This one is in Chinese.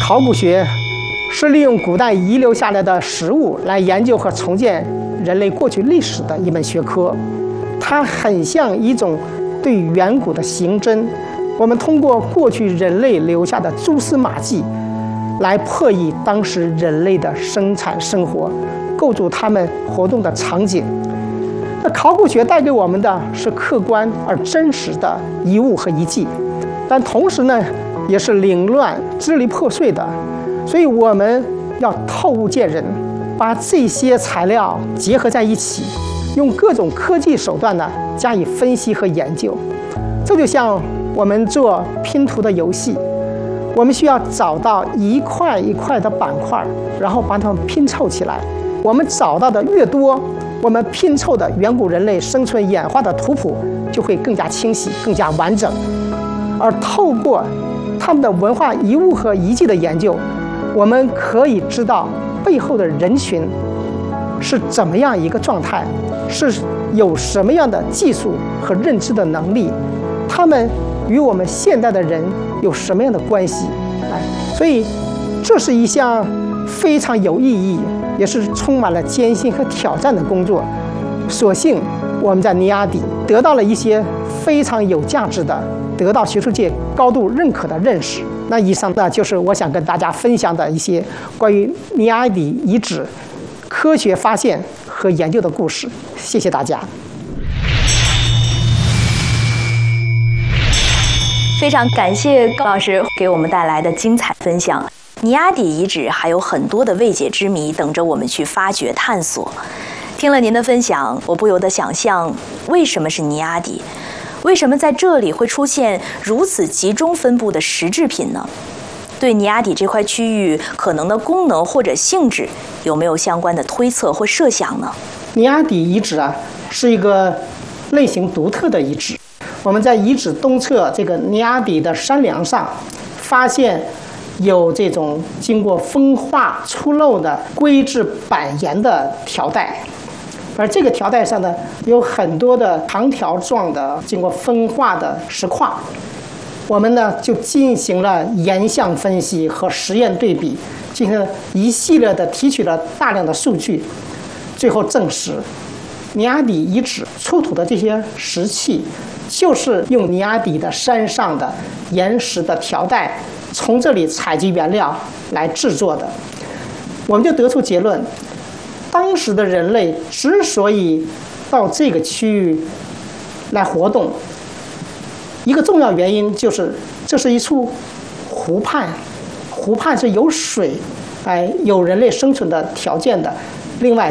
考古学是利用古代遗留下来的实物来研究和重建人类过去历史的一门学科，它很像一种对远古的刑侦。我们通过过去人类留下的蛛丝马迹，来破译当时人类的生产生活，构筑他们活动的场景。那考古学带给我们的是客观而真实的遗物和遗迹，但同时呢，也是凌乱、支离破碎的。所以我们要透物见人，把这些材料结合在一起，用各种科技手段呢加以分析和研究。这就像我们做拼图的游戏，我们需要找到一块一块的板块，然后把它们拼凑起来。我们找到的越多，我们拼凑的远古人类生存演化的图谱就会更加清晰、更加完整。而透过他们的文化遗物和遗迹的研究，我们可以知道背后的人群是怎么样一个状态，是有什么样的技术和认知的能力，他们与我们现代的人有什么样的关系？所以这是一项非常有意义，也是充满了艰辛和挑战的工作。所幸我们在尼亚底得到了一些非常有价值的、得到学术界高度认可的认识。那以上呢，就是我想跟大家分享的一些关于尼亚底遗址科学发现和研究的故事。谢谢大家。 非常感谢高老师给我们带来的精彩分享。尼亚底遗址还有很多的未解之谜等着我们去发掘探索。听了您的分享，我不由得想象，为什么是尼亚底？为什么在这里会出现如此集中分布的石制品呢？对尼亚底这块区域可能的功能或者性质，有没有相关的推测或设想呢？ 尼亚底遗址是一个类型独特的遗址。我们在遗址东侧这个尼亚底的山梁上，发现有这种经过风化出露的硅质板岩的条带。而这个条带上呢，有很多的长条状的经过风化的石块。我们呢就进行了岩相分析和实验对比，进行了一系列的提取了大量的数据，最后证实，尼亚底遗址出土的这些石器，就是用尼亚底的山上的岩石的条带，从这里采集原料来制作的。我们就得出结论。当时的人类之所以到这个区域来活动，一个重要原因就是这是一处湖畔，湖畔是有水，有人类生存的条件的。另外，